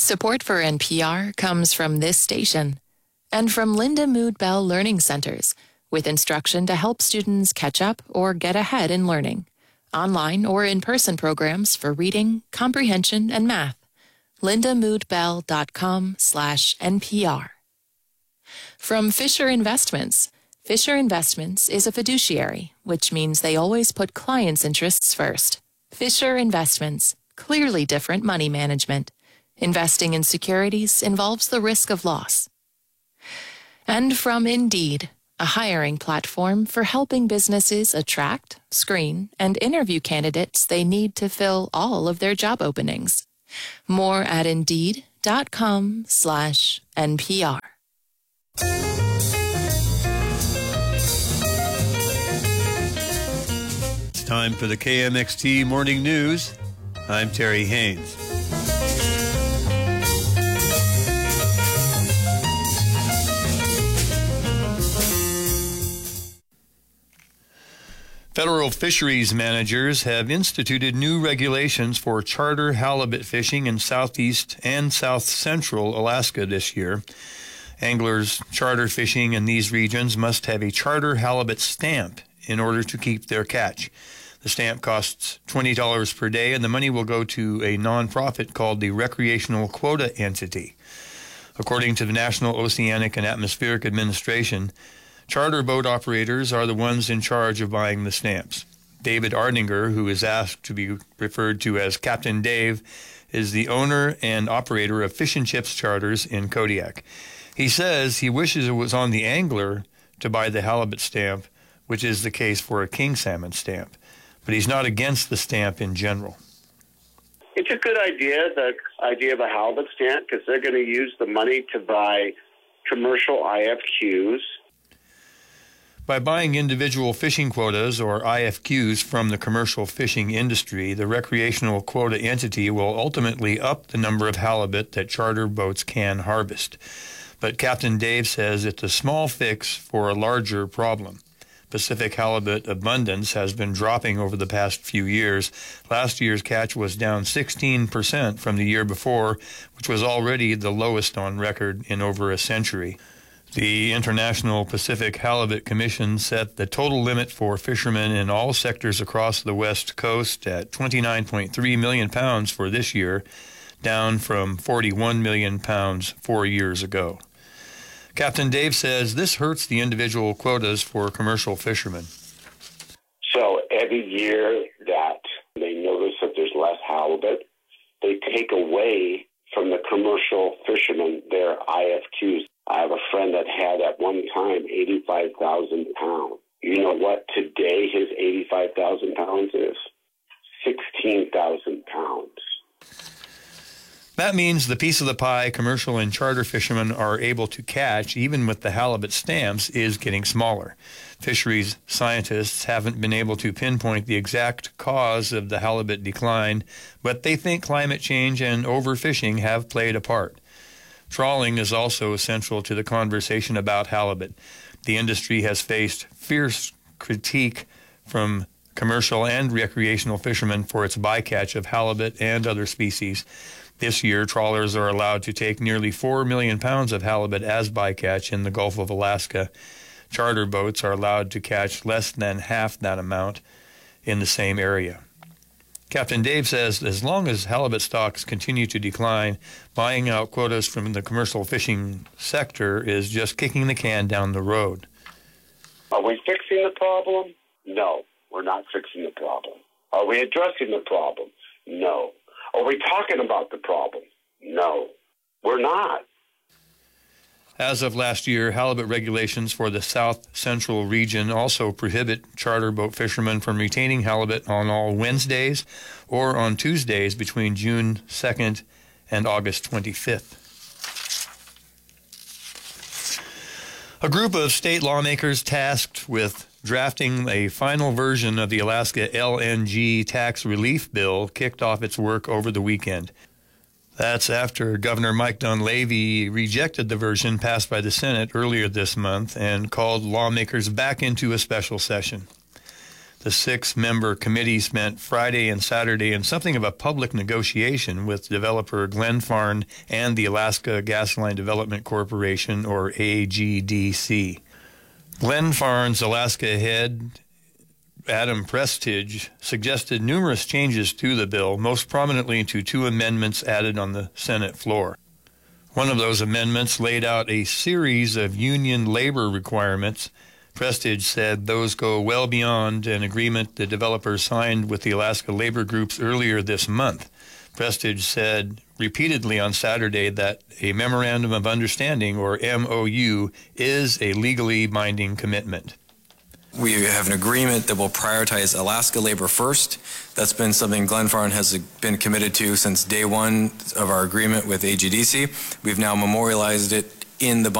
Support for NPR comes from this station and from Linda Mood Bell Learning Centers, with instruction to help students catch up or get ahead in learning. Online or in-person programs for reading, comprehension, and math. lindamoodbell.com/NPR. From Fisher Investments. Fisher Investments is a fiduciary, which means they always put clients' interests first. Fisher Investments, clearly different money management. Investing in securities involves the risk of loss. And from Indeed, a hiring platform for helping businesses attract, screen, and interview candidates they need to fill all of their job openings. More at Indeed.com/NPR. It's time for the KMXT Morning News. I'm Terry Haynes. Federal fisheries managers have instituted new regulations for charter halibut fishing in southeast and south central Alaska this year. Anglers charter fishing in these regions must have a charter halibut stamp in order to keep their catch. The stamp costs $20 per day, and the money will go to a nonprofit called the Recreational Quota Entity. According to the National Oceanic and Atmospheric Administration, charter boat operators are the ones in charge of buying the stamps. David Ardinger, who is asked to be referred to as Captain Dave, is the owner and operator of Fish and Chips Charters in Kodiak. He says he wishes it was on the angler to buy the halibut stamp, which is the case for a king salmon stamp. But he's not against the stamp in general. It's a good idea, the idea of a halibut stamp, because they're going to use the money to buy commercial IFQs. By buying individual fishing quotas, or IFQs, from the commercial fishing industry, the recreational quota entity will ultimately up the number of halibut that charter boats can harvest. But Captain Dave says it's a small fix for a larger problem. Pacific halibut abundance has been dropping over the past few years. Last year's catch was down 16% from the year before, which was already the lowest on record in over a century. The International Pacific Halibut Commission set the total limit for fishermen in all sectors across the West Coast at 29.3 million pounds for this year, down from 41 million pounds 4 years ago. Captain Dave says this hurts the individual quotas for commercial fishermen. So every year that they notice that there's less halibut, they take away from the commercial fishermen their IFQs. I have a friend that had at one time 85,000 pounds. You know what today his 85,000 pounds is? 16,000 pounds. That means the piece of the pie commercial and charter fishermen are able to catch, even with the halibut stamps, is getting smaller. Fisheries scientists haven't been able to pinpoint the exact cause of the halibut decline, but they think climate change and overfishing have played a part. Trawling is also essential to the conversation about halibut. The industry has faced fierce critique from commercial and recreational fishermen for its bycatch of halibut and other species. This year, trawlers are allowed to take nearly 4 million pounds of halibut as bycatch in the Gulf of Alaska. Charter boats are allowed to catch less than half that amount in the same area. Captain Dave says as long as halibut stocks continue to decline, buying out quotas from the commercial fishing sector is just kicking the can down the road. Are we fixing the problem? No, we're not fixing the problem. Are we addressing the problem? No. Are we talking about the problem? No, we're not. As of last year, halibut regulations for the South Central region also prohibit charter boat fishermen from retaining halibut on all Wednesdays or on Tuesdays between June 2nd and August 25th. A group of state lawmakers tasked with drafting a final version of the Alaska LNG tax relief bill kicked off its work over the weekend. That's after Governor Mike Dunleavy rejected the version passed by the Senate earlier this month and called lawmakers back into a special session. The 6-member committee spent Friday and Saturday in something of a public negotiation with developer Glenfarne and the Alaska Gasline Development Corporation, or AGDC. Glenfarne's Alaska head, Adam Prestige, suggested numerous changes to the bill, most prominently to 2 amendments added on the Senate floor. One of those amendments laid out a series of union labor requirements. Prestige said those go well beyond an agreement the developers signed with the Alaska labor groups earlier this month. Prestige said repeatedly on Saturday that a Memorandum of Understanding, or MOU, is a legally binding commitment. We have an agreement that will prioritize Alaska labor first. That's been something Glenfarne has been committed to since day one of our agreement with AGDC. We've now memorialized it in the